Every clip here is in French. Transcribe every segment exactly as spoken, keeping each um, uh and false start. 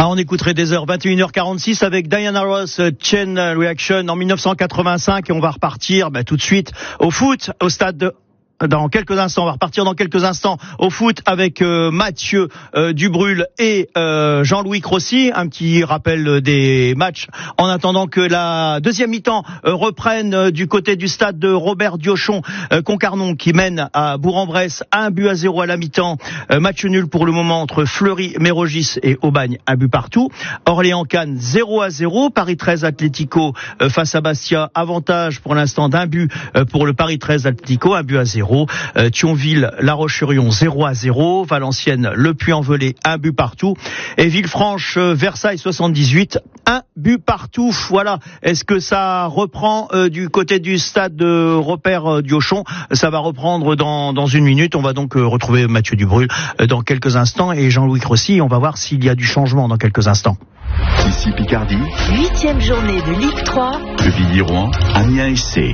Ah, on écouterait des heures, vingt et une heures quarante-six avec Diana Ross, Chain Reaction en mille neuf cent quatre-vingt-cinq, et on va repartir bah, tout de suite au foot, au stade de... Dans quelques instants, on va repartir dans quelques instants au foot avec euh, Mathieu euh, Dubrul et euh, Jean-Louis Crossi. Un petit rappel des matchs en attendant que la deuxième mi-temps euh, reprenne euh, du côté du stade de Robert Diochon, euh, Concarnon qui mène à Bourg-en-Bresse un but à zéro à la mi-temps. Euh, match nul pour le moment entre Fleury, Mérogis et Aubagne, un but partout. Orléans-Cannes zéro à zéro. Paris treize Atlético euh, face à Bastia, avantage pour l'instant d'un but euh, pour le Paris treize Atlético, un but à zéro. Euh, Thionville, La Roche-sur-Yon zéro à zéro, Valenciennes, Le Puy-en-Velay un but partout, et Villefranche, euh, Versailles soixante-dix-huit, un but partout. Voilà. Est-ce que ça reprend euh, du côté du stade de Robert euh, Diochon? Ça va reprendre dans dans une minute. On va donc euh, retrouver Mathieu Dubrul euh, dans quelques instants et Jean-Louis Crossi. On va voir s'il y a du changement dans quelques instants. Ici Picardie. Huitième journée de Ligue trois. Quevilly-Rouen, Amiens S C.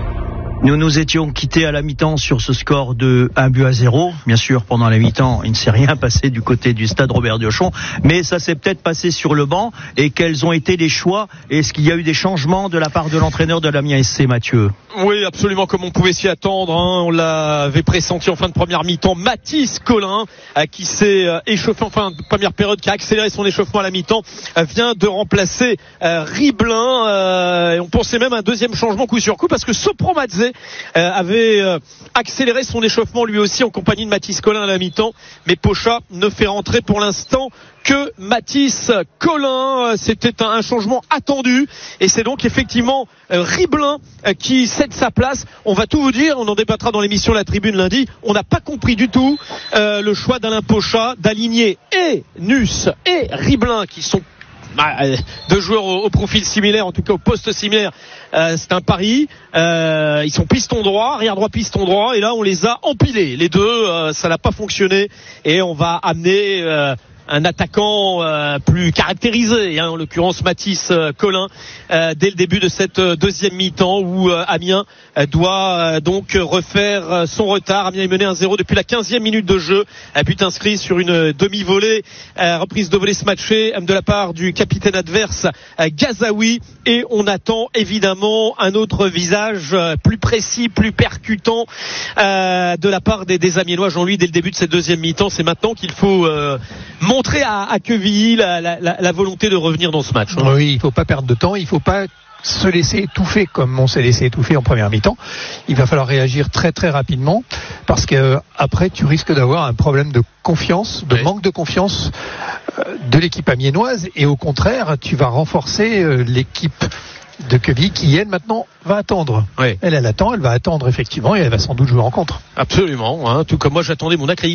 Nous nous étions quittés à la mi-temps sur ce score de un but à zéro. Bien sûr, pendant la mi-temps, il ne s'est rien passé du côté du stade Robert Diochon, mais ça s'est peut-être passé sur le banc. Et quels ont été les choix? Est-ce qu'il y a eu des changements de la part de l'entraîneur de l'Amiens S C, Mathieu? Oui, absolument, comme on pouvait s'y attendre. Hein. On l'avait pressenti en fin de première mi-temps. Mathis Collin, euh, qui s'est euh, échauffé en fin de première période, qui a accéléré son échauffement à la mi-temps, euh, vient de remplacer euh, Riblin. Euh, et on pensait même à un deuxième changement coup sur coup, parce que Sopromadze Euh, avait euh, accéléré son échauffement lui aussi en compagnie de Mathis Collin à la mi-temps, mais Pocha ne fait rentrer pour l'instant que Mathis Collin. C'était un, un changement attendu, et c'est donc effectivement euh, Riblin euh, qui cède sa place. On va tout vous dire, on en débattra dans l'émission La Tribune lundi. On n'a pas compris du tout euh, le choix d'Alain Pocha d'aligner et Nus et Riblin, qui sont Bah, euh, deux joueurs au, au profil similaire, en tout cas au poste similaire. Euh, c'est un pari. Euh, ils sont piston droit, arrière droit, piston droit, et là on les a empilés. Les deux, euh, ça n'a pas fonctionné, et on va amener euh, un attaquant euh, plus caractérisé, hein, en l'occurrence Mathis euh, Collin, euh, dès le début de cette euh, deuxième mi-temps où euh, Amiens euh, doit euh, donc refaire euh, son retard. Amiens est mené un zéro depuis la quinzième minute de jeu, un but inscrit sur une demi-volée, euh, reprise de volée smatchée euh, de la part du capitaine adverse euh, Gazaoui, et on attend évidemment un autre visage euh, plus précis, plus percutant euh, de la part des, des Amiénois. Jean-Louis, dès le début de cette deuxième mi-temps, c'est maintenant qu'il faut euh, montrer à, à Quevilly la, la, la, la volonté de revenir dans ce match. Hein. Oui, il ne faut pas perdre de temps, il ne faut pas se laisser étouffer comme on s'est laissé étouffer en première mi-temps. Il va falloir réagir très très rapidement, parce que euh, après tu risques d'avoir un problème de confiance, de oui. manque de confiance euh, de l'équipe amiénoise, et au contraire tu vas renforcer euh, l'équipe de Quevilly qui elle maintenant va attendre. Oui. Elle elle attend, elle va attendre effectivement, et elle va sans doute jouer en contre. Absolument, hein, tout comme moi j'attendais mon accréditation